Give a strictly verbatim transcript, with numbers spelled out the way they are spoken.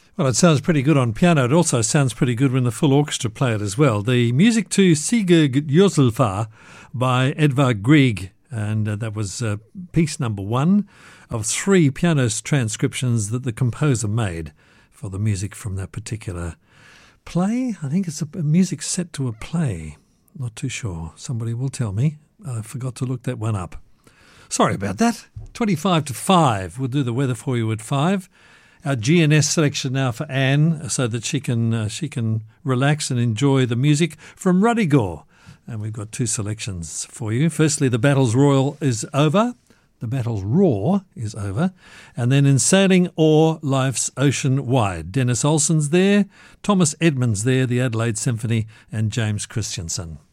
Well, it sounds pretty good on piano. It also sounds pretty good when the full orchestra play it as well. The music to Sigurd Josefsson by Edvard Grieg, and uh, that was uh, piece number one of three piano transcriptions that the composer made for the music from that particular play. I think it's a, a music set to a play. Not too sure. Somebody will tell me. I forgot to look that one up. Sorry about that. twenty-five to five. We'll do the weather for you at five. Our G N S selection now for Anne, so that she can uh, she can relax and enjoy the music from Ruddigore. And we've got two selections for you. Firstly, the Battles Royal is over. The Battles Roar is over. And then in Sailing O'er Life's Ocean Wide, Dennis Olsen's there, Thomas Edmonds there, the Adelaide Symphony, and James Christensen.